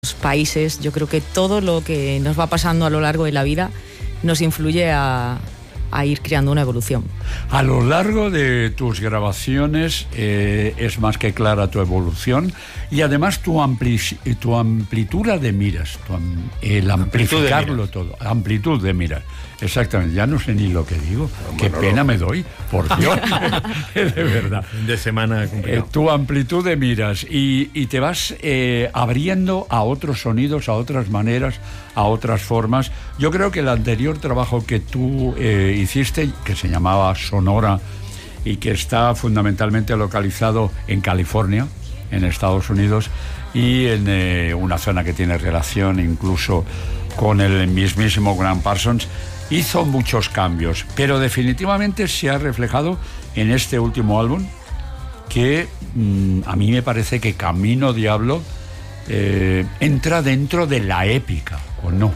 países. Yo creo que todo lo que nos va pasando a lo largo de la vida nos influye a ir creando una evolución. A lo largo de tus grabaciones es más que clara tu evolución y además tu amplitud de miras, el amplificarlo todo, amplitud de miras. Exactamente, ya no sé ni lo que digo. Qué pena me doy, por Dios. De verdad. De semana complicado. Tu amplitud de miras y te vas abriendo a otros sonidos, a otras maneras, a otras formas. Yo creo que el anterior trabajo que tú hiciste, que se llamaba Sonora y que está fundamentalmente localizado en California, en Estados Unidos, y en una zona que tiene relación incluso con el mismísimo Graham Parsons, hizo muchos cambios, pero definitivamente se ha reflejado en este último álbum que a mí me parece que Camino Diablo entra dentro de la épica, ¿o no?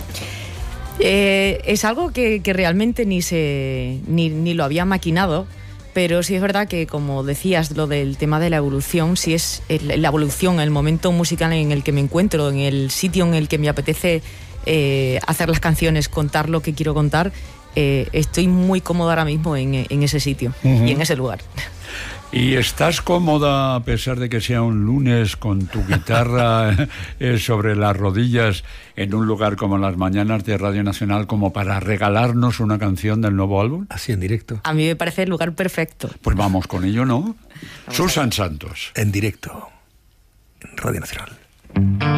Es algo que realmente ni lo había maquinado, pero sí es verdad que, como decías, lo del tema de la evolución, sí es la evolución, el momento musical en el que me encuentro, en el sitio en el que me apetece hacer las canciones, contar lo que quiero contar. Estoy muy cómoda ahora mismo en ese sitio y en ese lugar. ¿Y estás cómoda, a pesar de que sea un lunes, con tu guitarra sobre las rodillas en un lugar como las mañanas de Radio Nacional, como para regalarnos una canción del nuevo álbum? Así en directo. A mí me parece el lugar perfecto. Pues vamos con ello, ¿no? Susan Santos. En directo. En Radio Nacional.